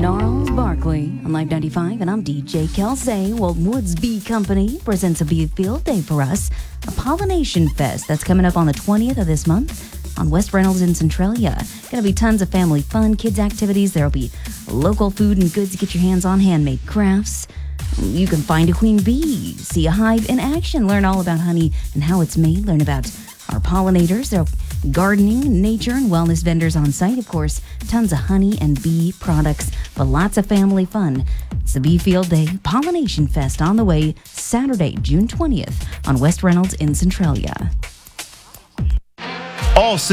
Gnarls Barkley on Live 95, and I'm DJ Kelsey. Well, Woods Bee Company presents a bee field day for us, a pollination fest that's coming up on the 20th of this month on West Reynolds in Centralia. Going to be tons of family fun, kids activities. There'll be local food and goods to get your hands on, handmade crafts. You can find a queen bee, see a hive in action, learn all about honey and how it's made, learn about our pollinators. There'll gardening, nature, and wellness vendors on site. Of course, tons of honey and bee products, but lots of family fun. It's the Bee Field Day Pollination Fest on the way Saturday, June 20th on West Reynolds in Centralia. All